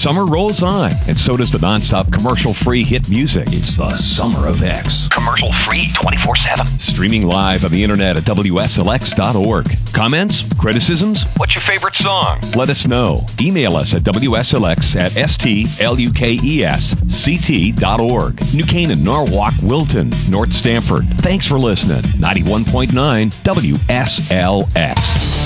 Summer rolls on, and so does the nonstop commercial-free hit music. It's the Summer of X. Commercial-free 24/7. Streaming live on the internet at WSLX.org. Comments? Criticisms? What's your favorite song? Let us know. Email us at WSLX@STLUKESCT.org. New Canaan, Norwalk, Wilton, North Stamford. Thanks for listening. 91.9 WSLX.